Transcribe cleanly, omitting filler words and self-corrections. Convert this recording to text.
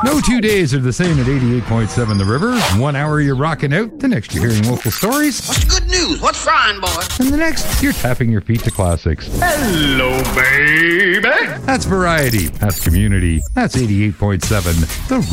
No 2 days are the same at 88.7 The River. 1 hour you're rocking out, the next you're hearing local stories. What's the good news? What's frying, boy? And the next, you're tapping your feet to classics. Hello, baby. That's variety. That's community. That's 88.7 The